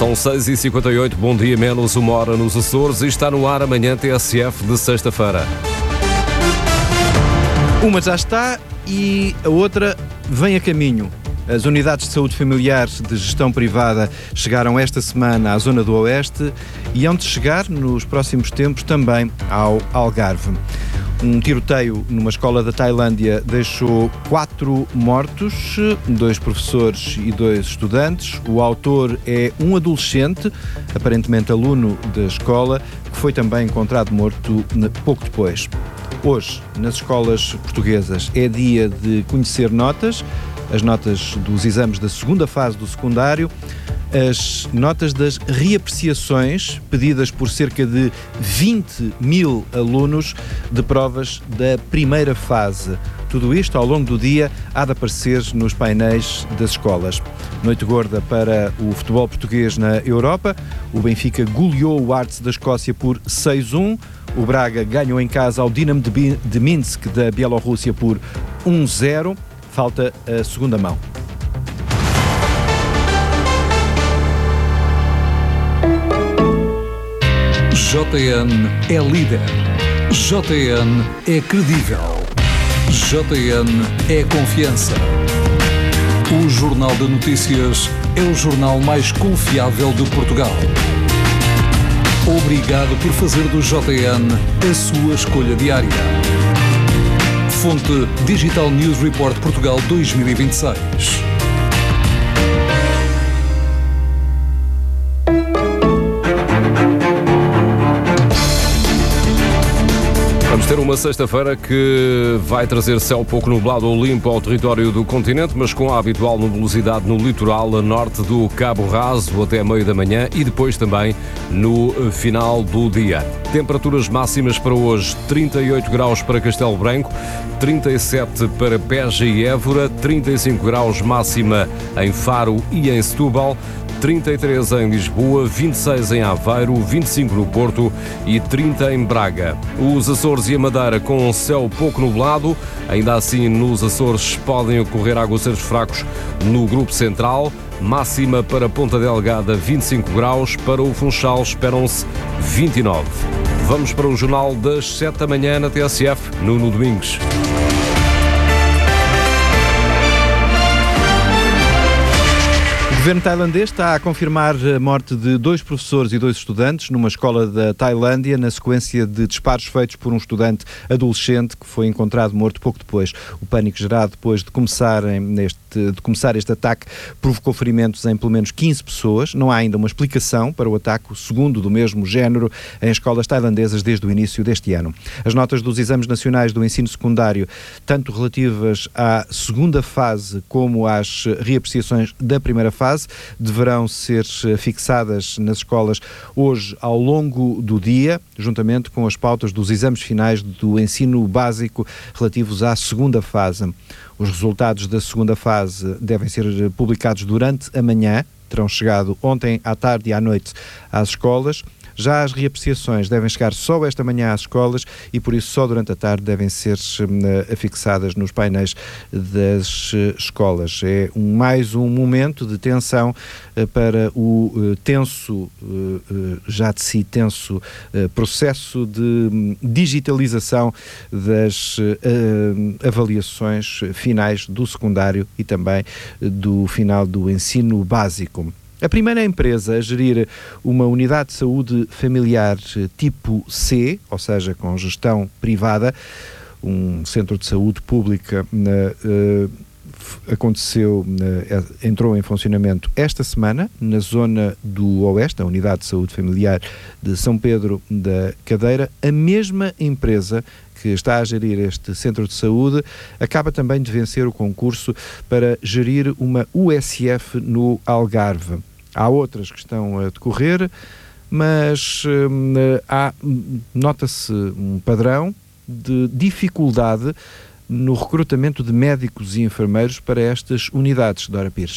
São 6h58, bom dia, menos uma hora nos Açores e está no ar amanhã TSF de sexta-feira. Uma já está e a outra vem a caminho. As unidades de saúde familiar de gestão privada chegaram esta semana à zona do Oeste e hão de chegar nos próximos tempos também ao Algarve. Um tiroteio numa escola da Tailândia deixou 4 mortos, 2 professores e 2 estudantes. O autor é um adolescente, aparentemente aluno da escola, que foi também encontrado morto pouco depois. Hoje, nas escolas portuguesas, é dia de conhecer notas, as notas dos exames da segunda fase do secundário, as notas das reapreciações pedidas por cerca de 20 mil alunos de provas da primeira fase. Tudo isto, ao longo do dia, há de aparecer nos painéis das escolas. Noite gorda para o futebol português na Europa. O Benfica goleou o Arts da Escócia por 6-1. O Braga ganhou em casa ao Dinamo de Minsk da Bielorrússia por 1-0. Falta a segunda mão. JN é líder. JN é credível. JN é confiança. O Jornal de Notícias é o jornal mais confiável de Portugal. Obrigado por fazer do JN a sua escolha diária. Fonte Digital News Report Portugal 2026. Vamos ter uma sexta-feira que vai trazer céu pouco nublado ou limpo ao território do continente, mas com a habitual nebulosidade no litoral a norte do Cabo Raso até meio da manhã e depois também no final do dia. Temperaturas máximas para hoje: 38 graus para Castelo Branco, 37 para Beja e Évora, 35 graus máxima em Faro e em Setúbal, 33 em Lisboa, 26 em Aveiro, 25 no Porto e 30 em Braga. Os Açores e a Madeira com céu pouco nublado. Ainda assim, nos Açores podem ocorrer aguaceiros fracos no Grupo Central. Máxima para Ponta Delgada, 25 graus. Para o Funchal esperam-se 29. Vamos para o Jornal das 7 da manhã na TSF, Nuno Domingos. O governo tailandês está a confirmar a morte de 2 professores e 2 estudantes numa escola da Tailândia na sequência de disparos feitos por um estudante adolescente que foi encontrado morto pouco depois. O pânico gerado depois de começar este ataque provocou ferimentos em pelo menos 15 pessoas. Não há ainda uma explicação para o ataque, o segundo do mesmo género, em escolas tailandesas desde o início deste ano. As notas dos exames nacionais do ensino secundário, tanto relativas à segunda fase como às reapreciações da primeira fase, deverão ser fixadas nas escolas hoje ao longo do dia, juntamente com as pautas dos exames finais do ensino básico relativos à segunda fase. Os resultados da segunda fase devem ser publicados durante a manhã, terão chegado ontem à tarde e à noite às escolas. Já as reapreciações devem chegar só esta manhã às escolas e, por isso, só durante a tarde devem ser afixadas nos painéis das escolas. É mais um momento de tensão para o tenso, já de si tenso, processo de digitalização das avaliações finais do secundário e também do final do ensino básico. A primeira empresa a gerir uma unidade de saúde familiar tipo C, ou seja, com gestão privada, um centro de saúde pública, entrou em funcionamento esta semana na zona do Oeste, a Unidade de Saúde Familiar de São Pedro da Cadeira. A mesma empresa que está a gerir este centro de saúde acaba também de vencer o concurso para gerir uma USF no Algarve. Há outras que estão a decorrer, mas nota-se um padrão de dificuldade no recrutamento de médicos e enfermeiros para estas unidades. Dora Pires.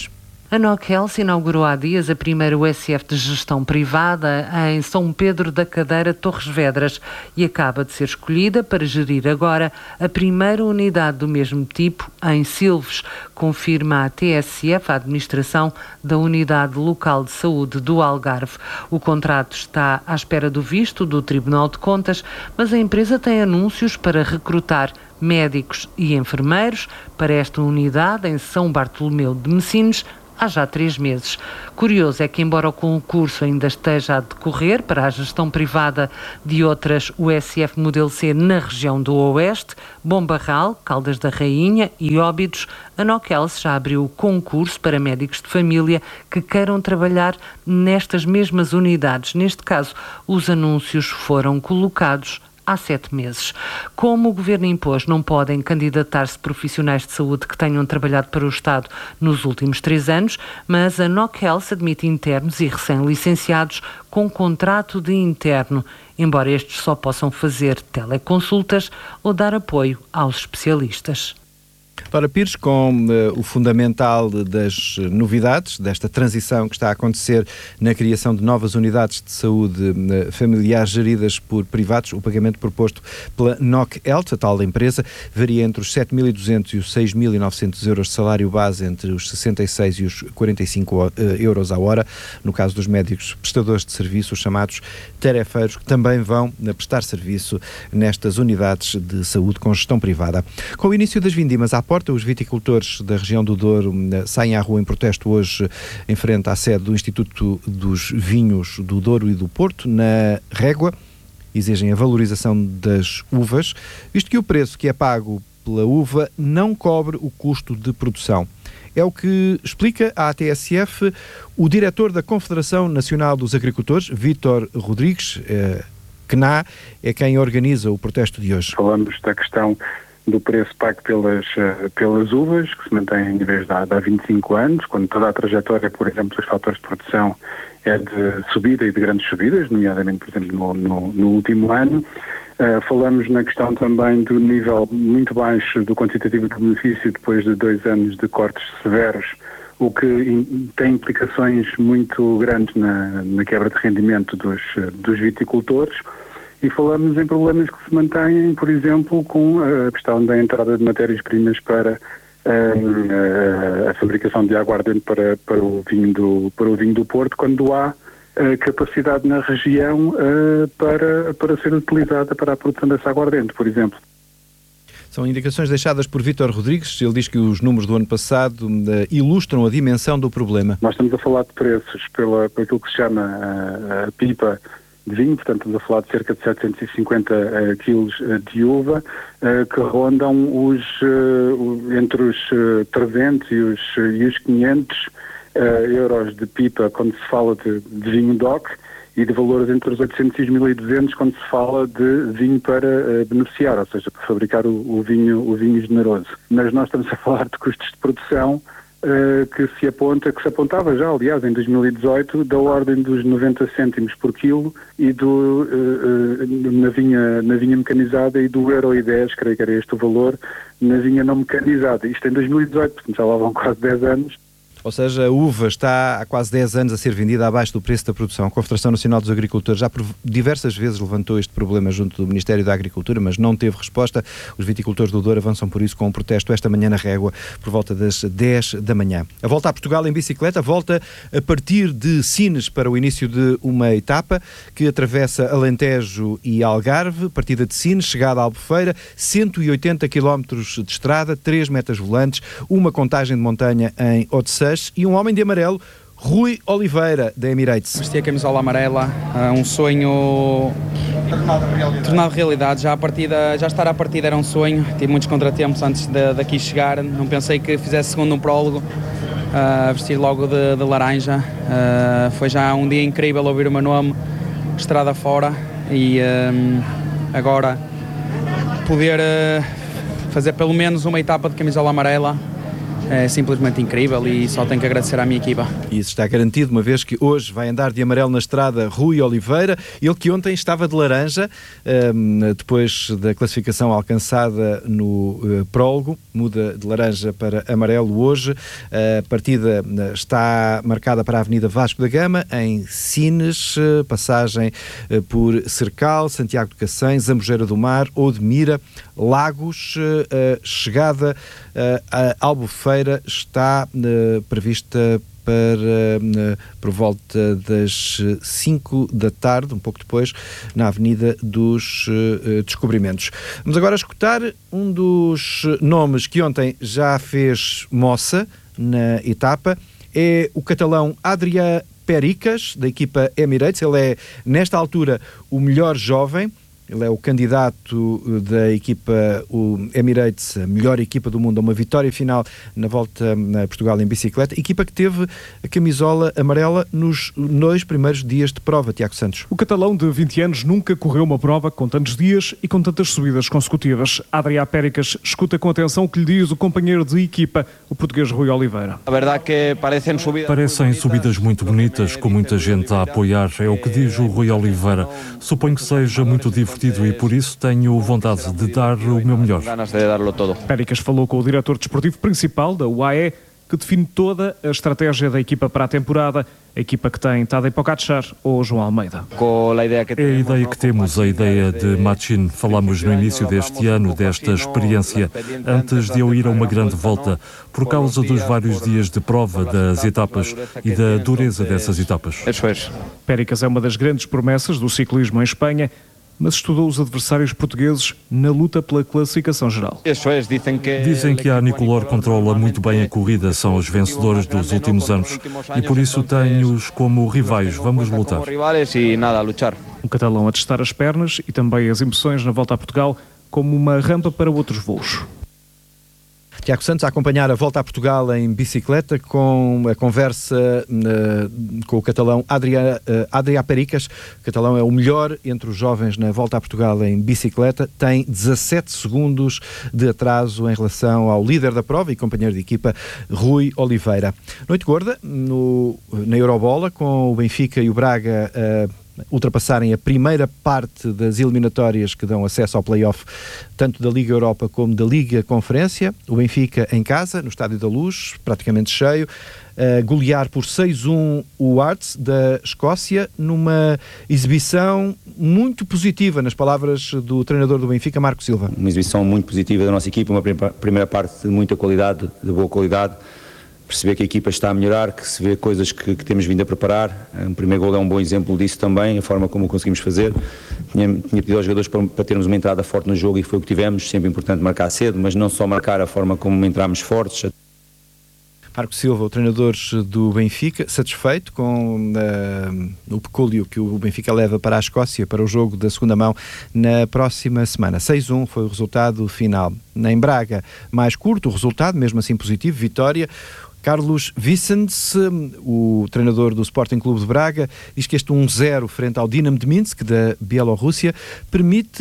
A NOC Health inaugurou há dias a primeira USF de gestão privada em São Pedro da Cadeira, Torres Vedras, e acaba de ser escolhida para gerir agora a primeira unidade do mesmo tipo em Silves, confirma a TSF, a administração da Unidade Local de Saúde do Algarve. O contrato está à espera do visto do Tribunal de Contas, mas a empresa tem anúncios para recrutar médicos e enfermeiros para esta unidade em São Bartolomeu de Messinos há já 3 meses. Curioso é que, embora o concurso ainda esteja a decorrer para a gestão privada de outras USF Modelo C na região do Oeste, Bombarral, Caldas da Rainha e Óbidos, a NOC Health já abriu o concurso para médicos de família que queiram trabalhar nestas mesmas unidades. Neste caso, os anúncios foram colocados há 7 meses. Como o Governo impôs, não podem candidatar-se profissionais de saúde que tenham trabalhado para o Estado nos últimos 3 anos, mas a NOC Health admite internos e recém-licenciados com contrato de interno, embora estes só possam fazer teleconsultas ou dar apoio aos especialistas. Laura Pires, com o fundamental das novidades, desta transição que está a acontecer na criação de novas unidades de saúde familiar geridas por privados, o pagamento proposto pela NOC Health, a tal empresa, varia entre os 7.200 e os 6.900 euros de salário base, entre os 66 e os 45 euros à hora, no caso dos médicos prestadores de serviço, os chamados tarefeiros, que também vão prestar serviço nestas unidades de saúde com gestão privada. Com o início das vindimas à porta, os viticultores da região do Douro saem à rua em protesto hoje em frente à sede do Instituto dos Vinhos do Douro e do Porto, na Régua. Exigem a valorização das uvas, visto que o preço que é pago pela uva não cobre o custo de produção. É o que explica à TSF o diretor da Confederação Nacional dos Agricultores, Vítor Rodrigues, CNA, é quem organiza o protesto de hoje. Falamos da questão do preço pago pelas uvas, que se mantém em níveis de há 25 anos, quando toda a trajetória, por exemplo, dos fatores de produção é de subida e de grandes subidas, nomeadamente, por exemplo, no último ano. Falamos na questão também do nível muito baixo do quantitativo de benefício depois de 2 anos de cortes severos, o que tem implicações muito grandes na quebra de rendimento dos viticultores. E falamos em problemas que se mantêm, por exemplo, com a questão da entrada de matérias-primas para a fabricação de aguardente para o vinho do Porto, quando há capacidade na região para ser utilizada para a produção dessa aguardente, por exemplo. São indicações deixadas por Vítor Rodrigues. Ele diz que os números do ano passado ilustram a dimensão do problema. Nós estamos a falar de preços por aquilo que se chama a pipa de vinho, portanto estamos a falar de cerca de 750 quilos de uva, que rondam entre os 300 e os 500 euros de pipa quando se fala de vinho DOC, e de valores entre os 800 e os 1.200 quando se fala de vinho para beneficiar, ou seja, para fabricar o vinho generoso. Mas nós estamos a falar de custos de produção que se apontava já, aliás, em 2018, da ordem dos 90 cêntimos por quilo e na vinha mecanizada, e do €1,10, creio que era este o valor, na vinha não mecanizada. Isto em 2018, portanto já lá vão quase 10 anos. Ou seja, a uva está há quase 10 anos a ser vendida abaixo do preço da produção. A Confederação Nacional dos Agricultores já por diversas vezes levantou este problema junto do Ministério da Agricultura, mas não teve resposta. Os viticultores do Douro avançam por isso com um protesto esta manhã na Régua, por volta das 10 da manhã. A volta a Portugal em bicicleta volta a partir de Sines para o início de uma etapa que atravessa Alentejo e Algarve. Partida de Sines, chegada à Albufeira, 180 km de estrada, 3 metas volantes, uma contagem de montanha em Odeceixe e um homem de amarelo, Rui Oliveira, da Emirates. Vestia a camisola amarela, um sonho tornado realidade. Já estar à partida era um sonho. Tive muitos contratempos antes daqui chegar. Não pensei que fizesse segundo um prólogo. Vestir logo de laranja. Foi já um dia incrível ouvir o meu nome estrada fora, e agora poder fazer pelo menos uma etapa de camisola amarela é simplesmente incrível e só tenho que agradecer à minha equipa. E isso está garantido, uma vez que hoje vai andar de amarelo na estrada Rui Oliveira, ele que ontem estava de laranja, depois da classificação alcançada no prólogo, muda de laranja para amarelo hoje. A partida está marcada para a Avenida Vasco da Gama, em Sines, passagem por Cercal, Santiago de Cacém, Zambujeira do Mar, Odmira, Lagos. A chegada a Albufeira está prevista para por volta das 5 da tarde, um pouco depois, na Avenida dos Descobrimentos. Vamos agora escutar um dos nomes que ontem já fez moça na etapa, é o catalão Adrià Pericas, da equipa Emirates. Ele é, nesta altura, o melhor jovem. Ele é o candidato da equipa, o Emirates, a melhor equipa do mundo, a uma vitória final na Volta a Portugal em bicicleta. Equipa que teve a camisola amarela nos 2 primeiros dias de prova, Tiago Santos. O catalão de 20 anos nunca correu uma prova com tantos dias e com tantas subidas consecutivas. Adrià Pericas escuta com atenção o que lhe diz o companheiro de equipa, o português Rui Oliveira. A verdade que parecem subidas muito bonitas, com muita gente a apoiar, é o que diz o Rui Oliveira. Suponho que seja muito divertido e por isso tenho vontade de dar o meu melhor. Pericas falou com o diretor desportivo principal da UAE, que define toda a estratégia da equipa para a temporada, a equipa que tem Tadej Pogačar ou João Almeida. É a ideia que temos, a ideia de Machin. Falamos no início deste ano desta experiência, antes de eu ir a uma grande volta, por causa dos vários dias de prova das etapas e da dureza dessas etapas. Pericas é uma das grandes promessas do ciclismo em Espanha, mas estudou os adversários portugueses na luta pela classificação geral. Dizem que a Nicolor controla muito bem a corrida, são os vencedores dos últimos anos e por isso tenho-os como rivais. Vamos lutar. Um catalão a testar as pernas e também as emoções na Volta a Portugal como uma rampa para outros voos. Tiago Santos a acompanhar a Volta a Portugal em bicicleta, com a conversa com o catalão Adrià Pericas. O catalão é o melhor entre os jovens na Volta a Portugal em bicicleta, tem 17 segundos de atraso em relação ao líder da prova e companheiro de equipa Rui Oliveira. Noite gorda na Eurobola, com o Benfica e o Braga ultrapassarem a primeira parte das eliminatórias que dão acesso ao play-off tanto da Liga Europa como da Liga Conferência. O Benfica em casa, no Estádio da Luz, praticamente cheio, golear por 6-1 o Hearts da Escócia, numa exibição muito positiva, nas palavras do treinador do Benfica, Marco Silva. Uma exibição muito positiva da nossa equipa, uma primeira parte de muita qualidade, de boa qualidade. Perceber que a equipa está a melhorar, que se vê coisas que temos vindo a preparar. O primeiro gol é um bom exemplo disso também, a forma como o conseguimos fazer. Tinha pedido aos jogadores para termos uma entrada forte no jogo e foi o que tivemos. Sempre importante marcar cedo, mas não só marcar, a forma como entramos fortes. Marco Silva, o treinador do Benfica, satisfeito com o pecúlio que o Benfica leva para a Escócia para o jogo da segunda mão na próxima semana. 6-1 foi o resultado final. Em Braga, mais curto o resultado, mesmo assim positivo, vitória. Carlos Vicens, o treinador do Sporting Clube de Braga, diz que este 1-0 frente ao Dinamo de Minsk, da Bielorrússia, permite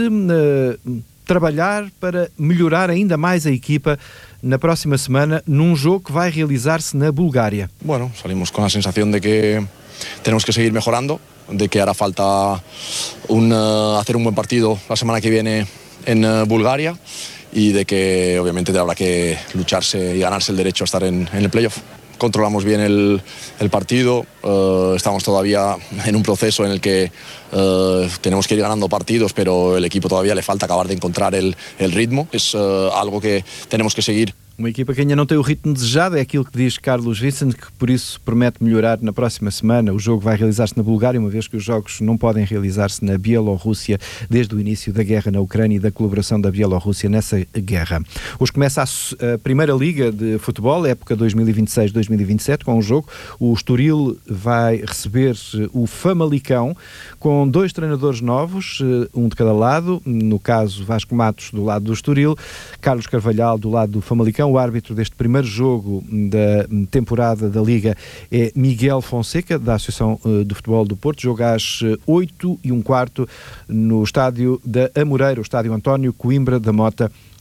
trabalhar para melhorar ainda mais a equipa na próxima semana, num jogo que vai realizar-se na Bulgária. Bueno, salimos con la sensación de que tenemos que seguir mejorando, de que hará falta hacer un buen partido la semana que viene en Bulgaria y de que obviamente habrá que lucharse y ganarse el derecho a estar en el playoff. Controlamos bien el partido, estamos todavía en un proceso en el que tenemos que ir ganando partidos, pero el equipo todavía le falta acabar de encontrar el ritmo. Es algo que tenemos que seguir. Uma equipa que ainda não tem o ritmo desejado, é aquilo que diz Carlos Vicens, que por isso promete melhorar na próxima semana. O jogo vai realizar-se na Bulgária, uma vez que os jogos não podem realizar-se na Bielorrússia desde o início da guerra na Ucrânia e da colaboração da Bielorrússia nessa guerra. Hoje começa a primeira liga de futebol, época 2026-2027, com um jogo. O Estoril vai receber o Famalicão, com 2 treinadores novos, um de cada lado, no caso Vasco Matos do lado do Estoril, Carlos Carvalhal do lado do Famalicão. O árbitro deste primeiro jogo da temporada da Liga é Miguel Fonseca, da Associação de Futebol do Porto. Joga às 8h15 no estádio da Amoreira, o estádio António Coimbra da Mota,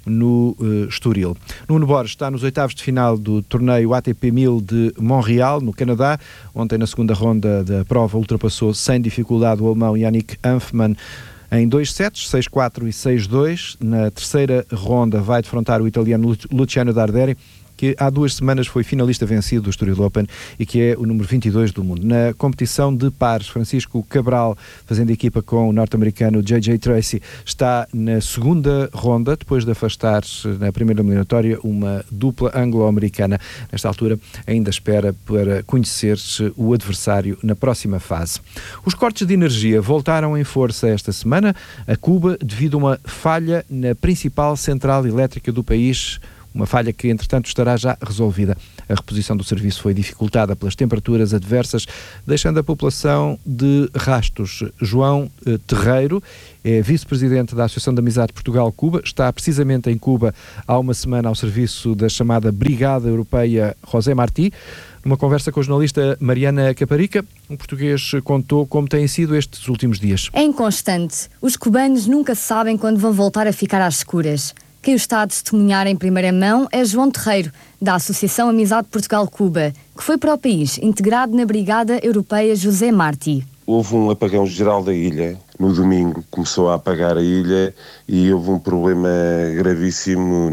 no Estoril. Nuno Borges está nos oitavos de final do torneio ATP 1000 de Montreal, no Canadá. Ontem, na segunda ronda da prova, ultrapassou sem dificuldade o alemão Yannick Hanfmann em 2 sets, 6-4 e 6-2. Na terceira ronda vai defrontar o italiano Luciano Darderi, que há 2 semanas foi finalista vencido do Estoril Open e que é o número 22 do mundo. Na competição de pares, Francisco Cabral, fazendo equipa com o norte-americano J.J. Tracy, está na segunda ronda, depois de afastar-se na primeira eliminatória uma dupla anglo-americana. Nesta altura, ainda espera para conhecer-se o adversário na próxima fase. Os cortes de energia voltaram em força esta semana a Cuba devido a uma falha na principal central elétrica do país. Uma falha que, entretanto, estará já resolvida. A reposição do serviço foi dificultada pelas temperaturas adversas, deixando a população de rastos. João Terreiro é vice-presidente da Associação de Amizade Portugal-Cuba. Está precisamente em Cuba há uma semana ao serviço da chamada Brigada Europeia José Martí. Numa conversa com a jornalista Mariana Caparica, um português contou como têm sido estes últimos dias. É inconstante. Os cubanos nunca sabem quando vão voltar a ficar às escuras. Quem o está a testemunhar em primeira mão é João Terreiro, da Associação Amizade Portugal-Cuba, que foi para o país, integrado na Brigada Europeia José Martí. Houve um apagão geral da ilha. No domingo começou a apagar a ilha e houve um problema gravíssimo.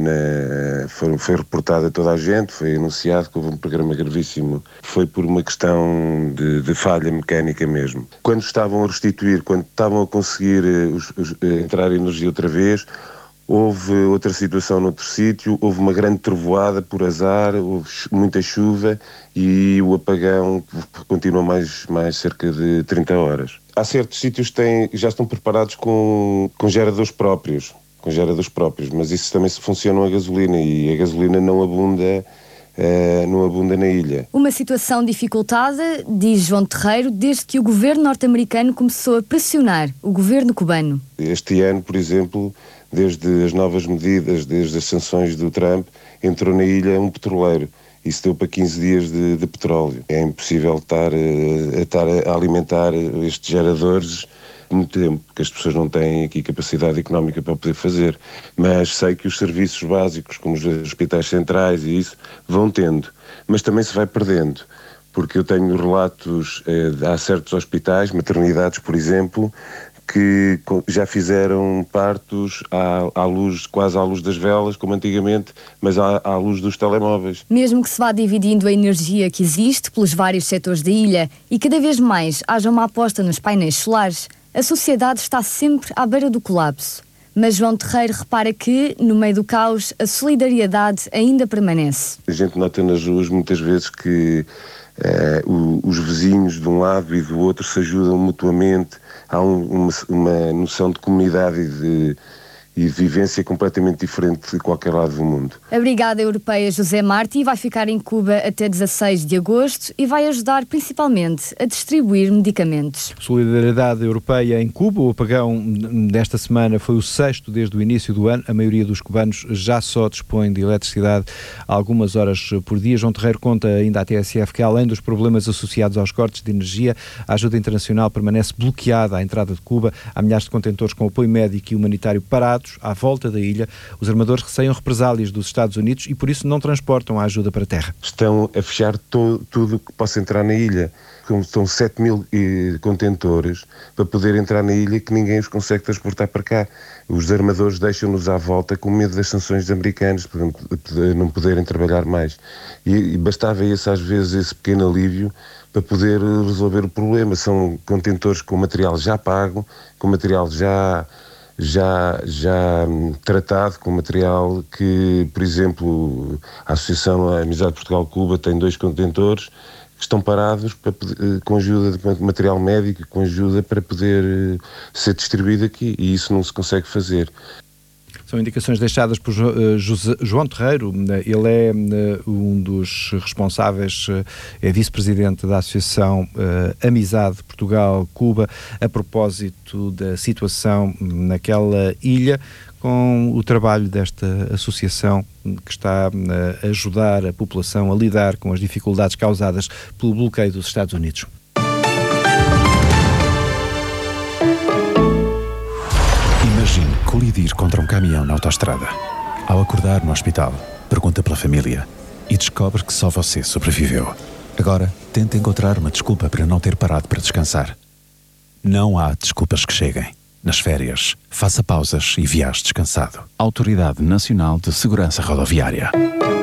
Foi reportado a toda a gente, foi anunciado que houve um problema gravíssimo. Foi por uma questão de falha mecânica mesmo. Quando estavam a restituir, quando estavam a conseguir entrar energia outra vez, houve outra situação noutro sítio, houve uma grande trovoada por azar, houve muita chuva e o apagão continua mais cerca de 30 horas. Há certos sítios que já estão preparados com geradores próprios, mas isso também se funciona a gasolina e a gasolina não abunda na ilha. Uma situação dificultada, diz João Terreiro, desde que o governo norte-americano começou a pressionar o governo cubano. Este ano, por exemplo, desde as novas medidas, desde as sanções do Trump, entrou na ilha um petroleiro. Isso deu para 15 dias de petróleo. É impossível estar a alimentar estes geradores muito tempo, porque as pessoas não têm aqui capacidade económica para poder fazer. Mas sei que os serviços básicos, como os hospitais centrais e isso, vão tendo. Mas também se vai perdendo, porque eu tenho relatos, há certos hospitais, maternidades, por exemplo, que já fizeram partos quase à luz das velas, como antigamente, mas à luz dos telemóveis. Mesmo que se vá dividindo a energia que existe pelos vários setores da ilha e cada vez mais haja uma aposta nos painéis solares, a sociedade está sempre à beira do colapso. Mas João Terreiro repara que, no meio do caos, a solidariedade ainda permanece. A gente nota nas ruas muitas vezes que os vizinhos de um lado e do outro se ajudam mutuamente. Há uma noção de comunidade e de vivência completamente diferente de qualquer lado do mundo. A Brigada Europeia José Martí vai ficar em Cuba até 16 de agosto e vai ajudar principalmente a distribuir medicamentos. Solidariedade Europeia em Cuba. O apagão desta semana foi o 6º desde o início do ano. A maioria dos cubanos já só dispõe de eletricidade algumas horas por dia. João Terreiro conta ainda à TSF que, além dos problemas associados aos cortes de energia, a ajuda internacional permanece bloqueada à entrada de Cuba. Há milhares de contentores com apoio médico e humanitário parados à volta da ilha. Os armadores receiam represálias dos Estados Unidos e por isso não transportam a ajuda para a terra. Estão a fechar tudo que possa entrar na ilha. Estão 7.000 contentores para poder entrar na ilha que ninguém os consegue transportar para cá. Os armadores deixam-nos à volta com medo das sanções americanas, para não poderem trabalhar mais. E bastava às vezes esse pequeno alívio para poder resolver o problema. São contentores com material já pago, com material já tratado, com material que, por exemplo, a Associação Amizade Portugal-Cuba tem 2 contentores que estão parados com ajuda de material médico, com ajuda para poder ser distribuído aqui, e isso não se consegue fazer. São indicações deixadas por João Terreiro. Ele é um dos responsáveis, é vice-presidente da Associação Amizade Portugal-Cuba, a propósito da situação naquela ilha, com o trabalho desta associação que está a ajudar a população a lidar com as dificuldades causadas pelo bloqueio dos Estados Unidos. Imagine colidir contra um caminhão na autoestrada. Ao acordar no hospital, pergunta pela família e descobre que só você sobreviveu. Agora, tenta encontrar uma desculpa para não ter parado para descansar. Não há desculpas que cheguem. Nas férias, faça pausas e viaje descansado. Autoridade Nacional de Segurança Rodoviária.